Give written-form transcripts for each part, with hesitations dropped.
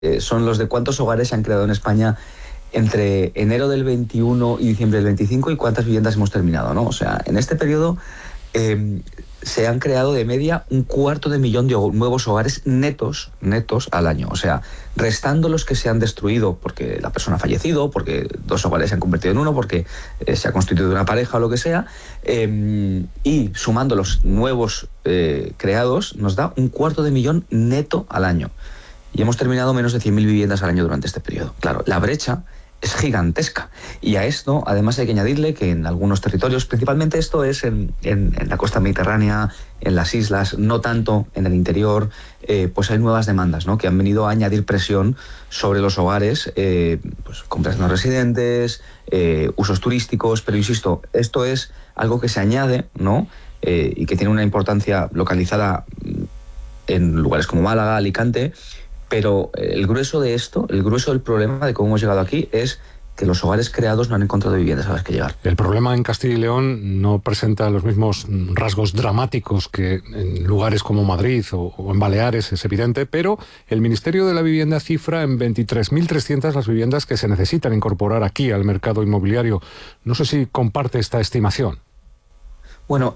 son los de cuántos hogares se han creado en España entre enero del 21 y diciembre del 25 y cuántas viviendas hemos terminado, ¿no? O sea, en este periodo se han creado de media 250.000 de nuevos hogares netos al año. O sea, restando los que se han destruido porque la persona ha fallecido, porque 2 hogares se han convertido en uno, porque se ha constituido una pareja o lo que sea, y sumando los nuevos creados, nos da 250.000 neto al año. Y hemos terminado menos de 100.000 viviendas al año durante este periodo. Claro, la brecha es gigantesca. Y a esto, además, hay que añadirle que en algunos territorios, principalmente esto es en la costa mediterránea, en las islas, no tanto en el interior, pues hay nuevas demandas, ¿no?, que han venido a añadir presión sobre los hogares, pues compras no residentes, usos turísticos, pero insisto, esto es algo que se añade, ¿no?, y que tiene una importancia localizada en lugares como Málaga, Alicante. Pero el grueso de esto, el grueso del problema de cómo hemos llegado aquí es que los hogares creados no han encontrado viviendas a las que llegar. El problema en Castilla y León no presenta los mismos rasgos dramáticos que en lugares como Madrid o en Baleares, es evidente, pero el Ministerio de la Vivienda cifra en 23.300 las viviendas que se necesitan incorporar aquí al mercado inmobiliario. No sé si comparte esta estimación. Bueno,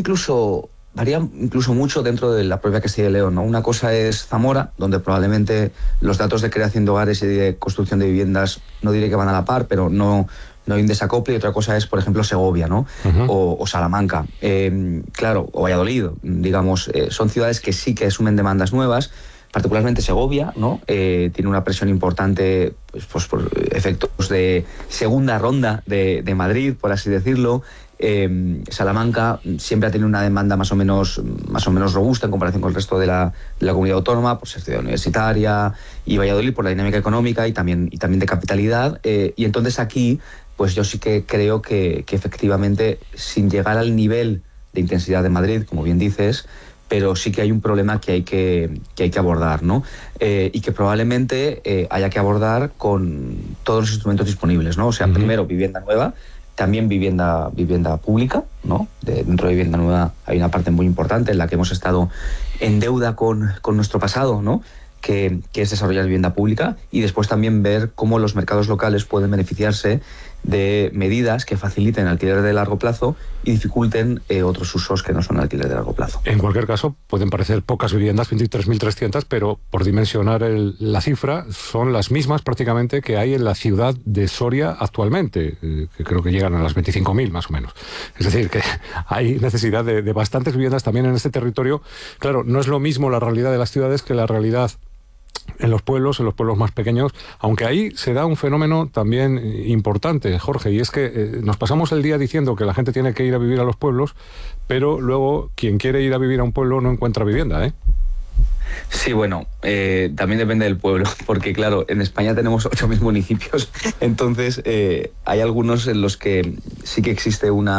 varía incluso mucho dentro de la propia Castilla y León, ¿no? Una cosa es Zamora, donde probablemente los datos de creación de hogares y de construcción de viviendas, no diré que van a la par, pero no hay un desacople. Y otra cosa es, por ejemplo, Segovia, ¿no? O Salamanca, claro, o Valladolid, digamos. Son ciudades que sí que asumen demandas nuevas, particularmente Segovia, ¿no? Tiene una presión importante, pues por efectos de segunda ronda de Madrid, por así decirlo. Salamanca siempre ha tenido una demanda más o menos robusta en comparación con el resto de la comunidad autónoma, por ser ciudad universitaria, y Valladolid por la dinámica económica y también de capitalidad. Y entonces aquí, pues yo sí que creo que efectivamente, sin llegar al nivel de intensidad de Madrid, como bien dices, pero sí que hay un problema que hay que abordar, ¿no? Y que probablemente haya que abordar con todos los instrumentos disponibles, ¿no? O sea, primero vivienda nueva, también vivienda pública, ¿no? Dentro de vivienda nueva hay una parte muy importante en la que hemos estado en deuda con nuestro pasado, ¿no?, que es desarrollar vivienda pública, y después también ver cómo los mercados locales pueden beneficiarse de medidas que faciliten alquiler de largo plazo y dificulten otros usos que no son alquiler de largo plazo. En cualquier caso, pueden parecer pocas viviendas, 23.300, pero por dimensionar la cifra, son las mismas prácticamente que hay en la ciudad de Soria actualmente, que creo que llegan a las 25.000 más o menos. Es decir, que hay necesidad de bastantes viviendas también en este territorio. Claro, no es lo mismo la realidad de las ciudades que la realidad en los pueblos más pequeños, aunque ahí se da un fenómeno también importante, Jorge, y es que nos pasamos el día diciendo que la gente tiene que ir a vivir a los pueblos, pero luego quien quiere ir a vivir a un pueblo no encuentra vivienda, ¿eh? Sí, bueno, también depende del pueblo, porque claro, en España tenemos 8.000 municipios, entonces hay algunos en los que sí que existe un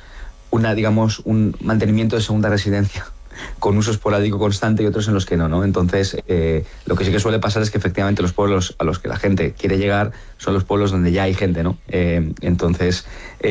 mantenimiento de segunda residencia con uso esporádico constante, y otros en los que no. Entonces, lo que sí que suele pasar es que efectivamente los pueblos a los que la gente quiere llegar son los pueblos donde ya hay gente, ¿no? Entonces,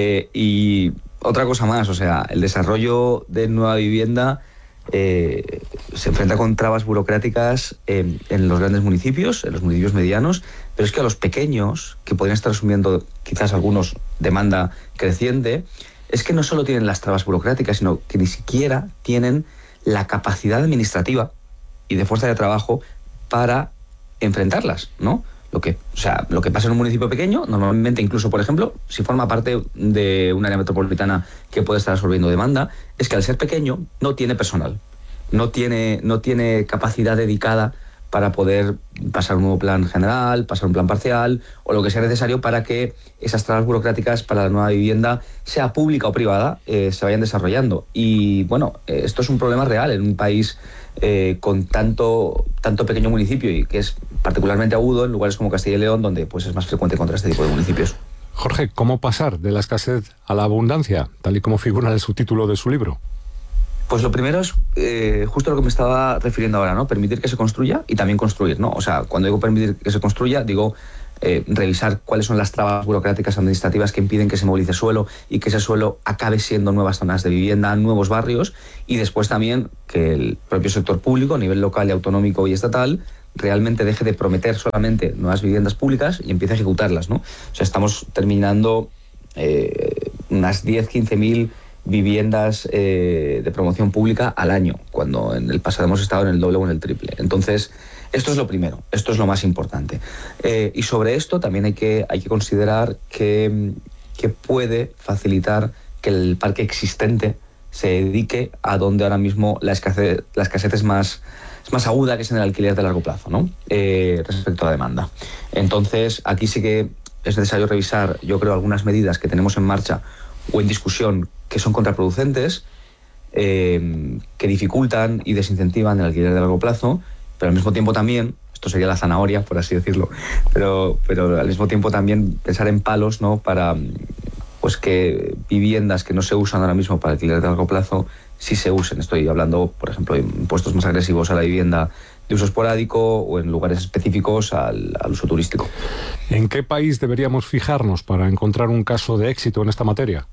y otra cosa más, o sea, el desarrollo de nueva vivienda se enfrenta con trabas burocráticas en los grandes municipios, en los municipios medianos, pero es que a los pequeños, que podrían estar asumiendo quizás algunos demanda creciente, es que no solo tienen las trabas burocráticas, sino que ni siquiera tienen la capacidad administrativa y de fuerza de trabajo para enfrentarlas, ¿no? Lo que pasa en un municipio pequeño, normalmente incluso, por ejemplo, si forma parte de un área metropolitana que puede estar absorbiendo demanda, es que al ser pequeño no tiene personal, no tiene capacidad dedicada para poder pasar un nuevo plan general, pasar un plan parcial o lo que sea necesario para que esas trabas burocráticas para la nueva vivienda, sea pública o privada, se vayan desarrollando. Y bueno, esto es un problema real en un país con tanto pequeño municipio, y que es particularmente agudo en lugares como Castilla y León, donde pues es más frecuente encontrar este tipo de municipios. Jorge, ¿cómo pasar de la escasez a la abundancia, tal y como figura en el subtítulo de su libro? Pues lo primero es justo lo que me estaba refiriendo ahora, ¿no? Permitir que se construya y también construir, ¿no? O sea, cuando digo permitir que se construya, digo revisar cuáles son las trabas burocráticas administrativas que impiden que se movilice suelo y que ese suelo acabe siendo nuevas zonas de vivienda, nuevos barrios, y después también que el propio sector público, a nivel local y autonómico y estatal, realmente deje de prometer solamente nuevas viviendas públicas y empiece a ejecutarlas, ¿no? O sea, estamos terminando unas 10-15.000 viviendas de promoción pública al año, cuando en el pasado hemos estado en el doble o en el triple. Entonces, esto es lo primero, esto es lo más importante. Y sobre esto también hay que considerar que puede facilitar que el parque existente se dedique a donde ahora mismo la escasez es más aguda, que es en el alquiler de largo plazo, ¿no? Respecto a la demanda. Entonces, aquí sí que es necesario revisar, yo creo, algunas medidas que tenemos en marcha o en discusión que son contraproducentes, que dificultan y desincentivan el alquiler de largo plazo, pero al mismo tiempo también, esto sería la zanahoria, por así decirlo, pero al mismo tiempo también pensar en palos, ¿no? Para pues que viviendas que no se usan ahora mismo para alquiler de largo plazo sí se usen. Estoy hablando, por ejemplo, de impuestos más agresivos a la vivienda de uso esporádico o en lugares específicos al uso turístico. ¿En qué país deberíamos fijarnos para encontrar un caso de éxito en esta materia?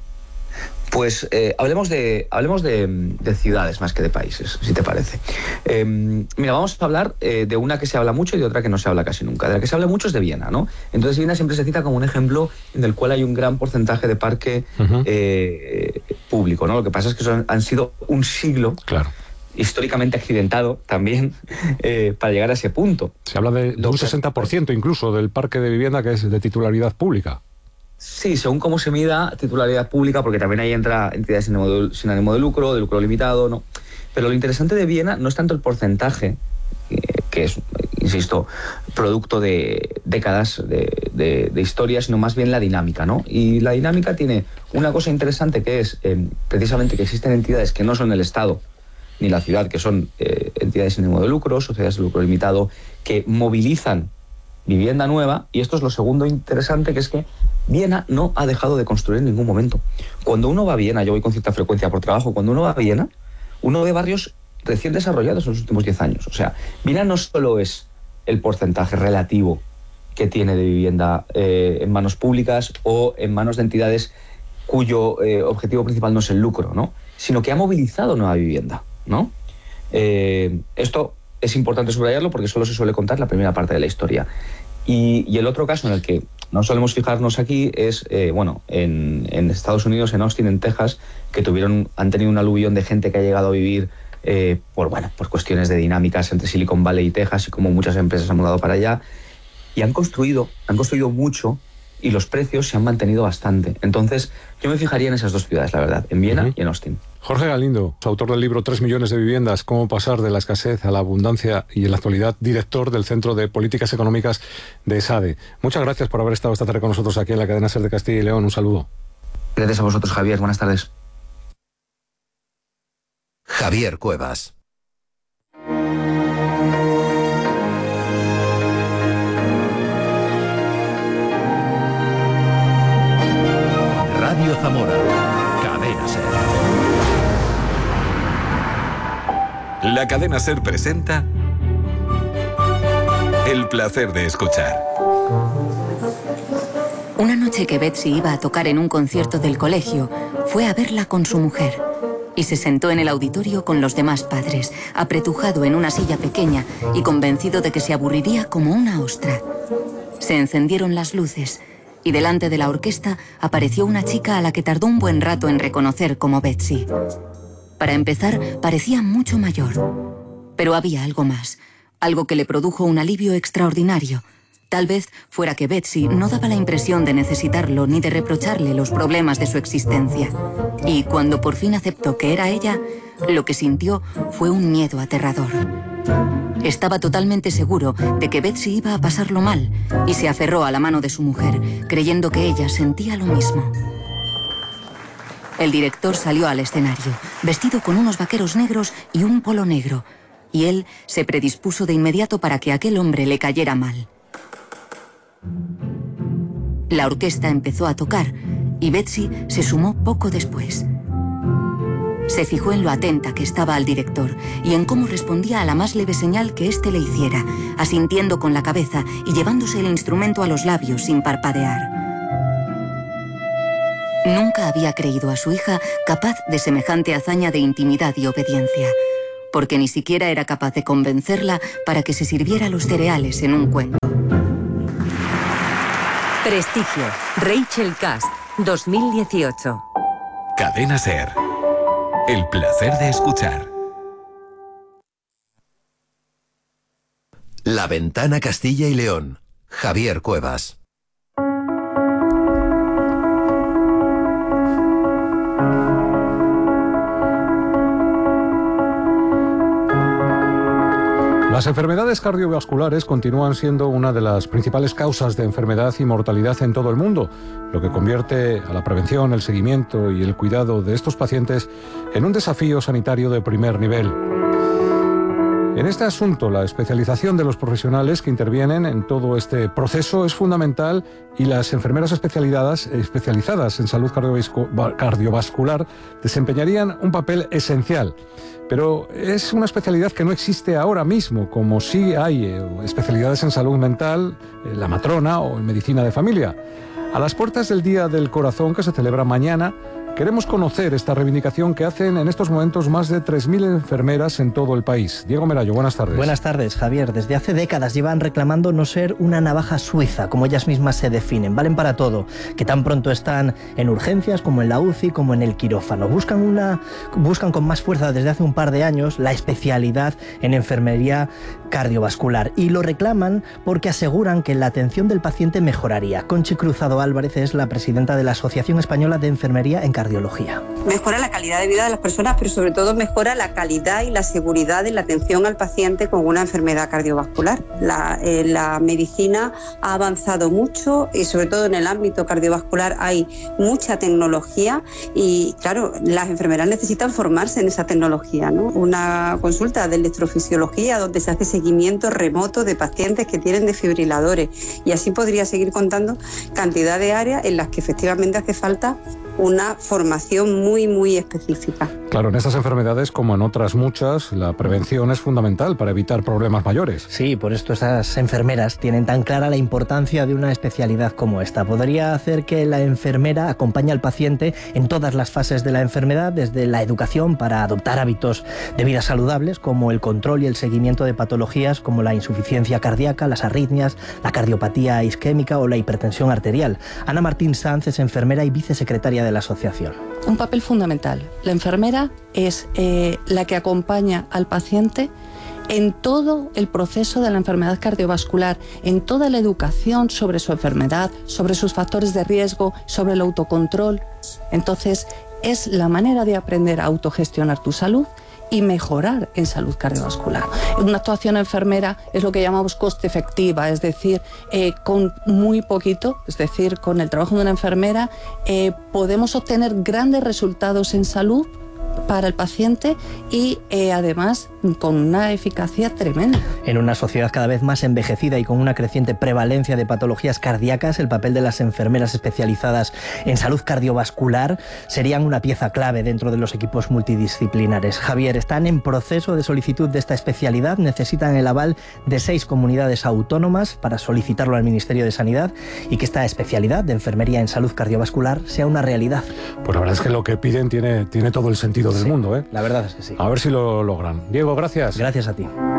Pues hablemos de ciudades más que de países, si te parece. Mira, vamos a hablar de una que se habla mucho y de otra que no se habla casi nunca. De la que se habla mucho es de Viena, ¿no? Entonces Viena siempre se cita como un ejemplo en el cual hay un gran porcentaje de parque público, ¿no? Lo que pasa es que han sido un siglo, claro, históricamente accidentado también, para llegar a ese punto. Se habla de un 60% incluso del parque de vivienda que es de titularidad pública. Sí, según cómo se mida titularidad pública, porque también ahí entra entidades sin ánimo de lucro limitado, ¿no? Pero lo interesante de Viena no es tanto el porcentaje, que es, insisto, producto de décadas de historia, sino más bien la dinámica, ¿no? Y la dinámica tiene una cosa interesante, que es precisamente que existen entidades que no son el Estado ni la ciudad, que son entidades sin ánimo de lucro, sociedades de lucro limitado, que movilizan vivienda nueva. Y esto es lo segundo interesante, que es que Viena no ha dejado de construir en ningún momento. Cuando uno va a Viena, yo voy con cierta frecuencia por trabajo, cuando uno va a Viena, uno ve barrios recién desarrollados en los últimos 10 años. O sea, Viena no solo es el porcentaje relativo que tiene de vivienda en manos públicas o en manos de entidades cuyo objetivo principal no es el lucro, ¿no? Sino que ha movilizado nueva vivienda, ¿no? Esto es importante subrayarlo porque solo se suele contar la primera parte de la historia. Y el otro caso en el que no solemos fijarnos aquí es, en Estados Unidos, en Austin, en Texas, que han tenido un aluvión de gente que ha llegado a vivir por cuestiones de dinámicas entre Silicon Valley y Texas, y como muchas empresas han mudado para allá, y han construido mucho, y los precios se han mantenido bastante. Entonces, yo me fijaría en esas dos ciudades, la verdad, en Viena y en Austin. Jorge Galindo, autor del libro 3 millones de viviendas, cómo pasar de la escasez a la abundancia, y en la actualidad director del Centro de Políticas Económicas de ESADE. Muchas gracias por haber estado esta tarde con nosotros aquí en la cadena SER de Castilla y León. Un saludo. Gracias a vosotros, Javier. Buenas tardes. Javier Cuevas. Radio Zamora. Cadena SER. La cadena SER presenta El placer de escuchar. Una noche que Betsy iba a tocar en un concierto del colegio, fue a verla con su mujer y se sentó en el auditorio con los demás padres, apretujado en una silla pequeña y convencido de que se aburriría como una ostra. Se encendieron las luces y delante de la orquesta apareció una chica a la que tardó un buen rato en reconocer como Betsy. Para empezar, parecía mucho mayor. Pero había algo más, algo que le produjo un alivio extraordinario. Tal vez fuera que Betsy no daba la impresión de necesitarlo ni de reprocharle los problemas de su existencia. Y cuando por fin aceptó que era ella, lo que sintió fue un miedo aterrador. Estaba totalmente seguro de que Betsy iba a pasarlo mal y se aferró a la mano de su mujer, creyendo que ella sentía lo mismo. El director salió al escenario, vestido con unos vaqueros negros y un polo negro, y él se predispuso de inmediato para que aquel hombre le cayera mal. La orquesta empezó a tocar y Betsy se sumó poco después. Se fijó en lo atenta que estaba al director y en cómo respondía a la más leve señal que éste le hiciera, asintiendo con la cabeza y llevándose el instrumento a los labios sin parpadear. Nunca había creído a su hija capaz de semejante hazaña de intimidad y obediencia. porque ni siquiera era capaz de convencerla para que se sirviera los cereales en un cuenco. Prestigio, Rachel Cast, 2018. Cadena SER. El placer de escuchar. La Ventana Castilla y León. Javier Cuevas. Las enfermedades cardiovasculares continúan siendo una de las principales causas de enfermedad y mortalidad en todo el mundo, lo que convierte a la prevención, el seguimiento y el cuidado de estos pacientes en un desafío sanitario de primer nivel. En este asunto, la especialización de los profesionales que intervienen en todo este proceso es fundamental y las enfermeras especializadas en salud cardiovascular desempeñarían un papel esencial. Pero es una especialidad que no existe ahora mismo, como sí hay especialidades en salud mental, en la matrona o en medicina de familia. A las puertas del Día del Corazón, que se celebra mañana, queremos conocer esta reivindicación que hacen en estos momentos más de 3.000 enfermeras en todo el país. Diego Merayo, buenas tardes. Buenas tardes, Javier. Desde hace décadas llevan reclamando no ser una navaja suiza, como ellas mismas se definen. Valen para todo, que tan pronto están en urgencias, como en la UCI, como en el quirófano. Buscan con más fuerza desde hace un par de años la especialidad en enfermería cardiovascular. Y lo reclaman porque aseguran que la atención del paciente mejoraría. Conchi Cruzado Álvarez es la presidenta de la Asociación Española de Enfermería en Cardiología. Mejora la calidad de vida de las personas, pero sobre todo mejora la calidad y la seguridad de la atención al paciente con una enfermedad cardiovascular. La medicina ha avanzado mucho y sobre todo en el ámbito cardiovascular hay mucha tecnología y claro, las enfermeras necesitan formarse en esa tecnología, ¿no? Una consulta de electrofisiología donde se hace seguimiento remoto de pacientes que tienen desfibriladores y así podría seguir contando cantidad de áreas en las que efectivamente hace falta una formación muy específica. Claro, en estas enfermedades, como en otras muchas, la prevención es fundamental para evitar problemas mayores. Sí, por esto estas enfermeras tienen tan clara la importancia de una especialidad como esta. Podría hacer que la enfermera acompañe al paciente en todas las fases de la enfermedad, desde la educación para adoptar hábitos de vida saludables, como el control y el seguimiento de patologías como la insuficiencia cardíaca, las arritmias, la cardiopatía isquémica o la hipertensión arterial. Ana Martín Sanz es enfermera y vicesecretaria de la asociación. Un papel fundamental. La enfermera es la que acompaña al paciente en todo el proceso de la enfermedad cardiovascular, en toda la educación sobre su enfermedad, sobre sus factores de riesgo, sobre el autocontrol. Entonces, es la manera de aprender a autogestionar tu salud y mejorar en salud cardiovascular. Una actuación enfermera es lo que llamamos coste efectiva, es decir, con muy poquito, es decir, con el trabajo de una enfermera, podemos obtener grandes resultados en salud para el paciente y además con una eficacia tremenda. En una sociedad cada vez más envejecida y con una creciente prevalencia de patologías cardíacas, el papel de las enfermeras especializadas en salud cardiovascular serían una pieza clave dentro de los equipos multidisciplinares. Javier, están en proceso de solicitud de esta especialidad, necesitan el aval de 6 comunidades autónomas para solicitarlo al Ministerio de Sanidad y que esta especialidad de enfermería en salud cardiovascular sea una realidad. Pues la verdad es que lo que piden tiene todo el sentido del mundo, ¿eh? La verdad es que sí. A ver si lo logran. Diego, gracias. Gracias a ti.